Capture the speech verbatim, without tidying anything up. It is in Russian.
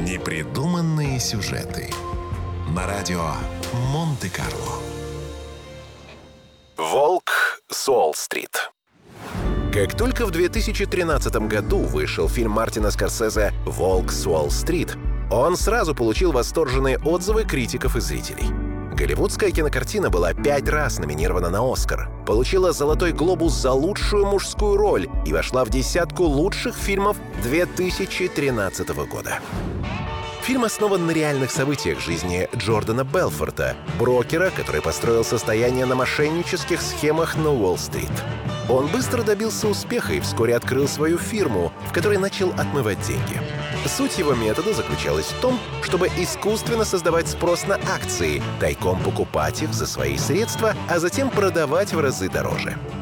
Непридуманные сюжеты на радио Монте-Карло. Волк с Уолл-стрит. Как только в две тысячи тринадцатом году вышел фильм Мартина Скорсезе «Волк с Уолл-стрит», он сразу получил восторженные отзывы критиков и зрителей. Голливудская кинокартина была пять раз номинирована на «Оскар», получила «Золотой глобус» за лучшую мужскую роль и вошла в десятку лучших фильмов две тысячи тринадцатого года. Фильм основан на реальных событиях жизни Джордана Белфорта, брокера, который построил состояние на мошеннических схемах на Уолл-стрит. Он быстро добился успеха и вскоре открыл свою фирму, в которой начал отмывать деньги. Суть его метода заключалась в том, чтобы искусственно создавать спрос на акции, тайком покупать их за свои средства, а затем продавать в разы дороже.